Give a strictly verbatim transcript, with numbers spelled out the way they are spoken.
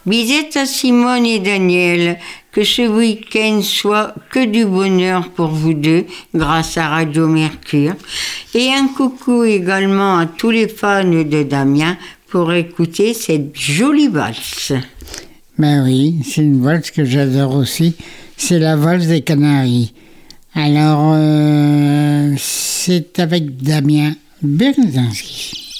Bisous à Simone et Daniel. Que ce week-end soit que du bonheur pour vous deux, grâce à Radio Mercure. Et un coucou également à tous les fans de Damien pour écouter cette jolie valse. Ben oui, c'est une valse que j'adore aussi. C'est la valse des Canaries. Alors, euh, c'est avec Damien Berzinski.